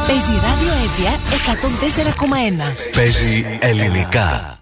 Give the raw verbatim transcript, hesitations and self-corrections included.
Παίζει Ράδιο Εύβοια εκατόν τέσσερα κόμμα ένα. Παίζει ελληνικά.